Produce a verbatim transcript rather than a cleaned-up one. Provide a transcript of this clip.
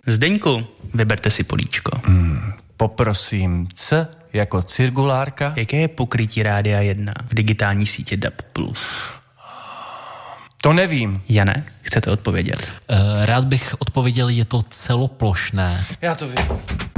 Zdeňku, vyberte si políčko. Hmm, poprosím, C jako cirkulárka. Jaké je pokrytí Rádia jedna v digitální síti D A B plus? To nevím. Jane, chcete odpovědět? Uh, rád bych odpověděl, je to celoplošné. Já to vím.